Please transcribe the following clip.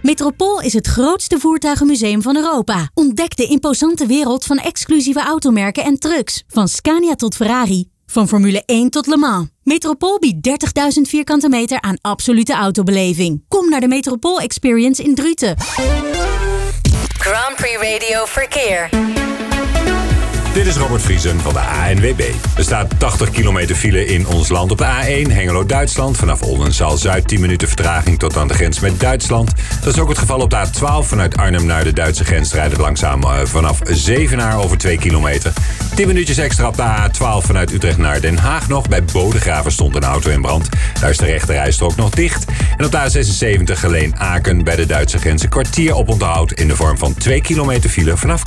Metropool is het grootste voertuigenmuseum van Europa. Ontdek de imposante wereld van exclusieve automerken en trucks. Van Scania tot Ferrari. Van Formule 1 tot Le Mans. Metropool biedt 30.000 vierkante meter aan absolute autobeleving. Kom naar de Metropool Experience in Druten. Grand Prix Radio Verkeer. Dit is Robert Vriesen van de ANWB. Er staat 80 kilometer file in ons land op de A1 Hengelo-Duitsland. Vanaf Oldenzaal-Zuid 10 minuten vertraging tot aan de grens met Duitsland. Dat is ook het geval op de A12 vanuit Arnhem naar de Duitse grens. Rijden langzaam vanaf Zevenaar over 2 kilometer. 10 minuutjes extra op de A12 vanuit Utrecht naar Den Haag nog. Bij Bodegraven stond een auto in brand. Daar is de rechterrijstrook nog dicht. En op de A76 Geleen-Aken bij de Duitse grens een kwartier op onthoud in de vorm van 2 kilometer file vanaf